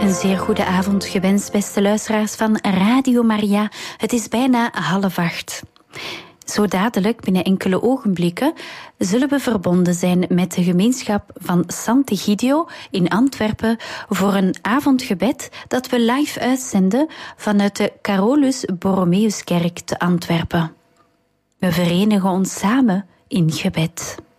Een zeer goede avond gewenst, beste luisteraars van Radio Maria. Het is bijna 7:30. Zo dadelijk, binnen enkele ogenblikken, zullen we verbonden zijn met de gemeenschap van Sant'Egidio in Antwerpen voor een avondgebed dat we live uitzenden vanuit de Carolus Borromeuskerk te Antwerpen. We verenigen ons samen in gebed.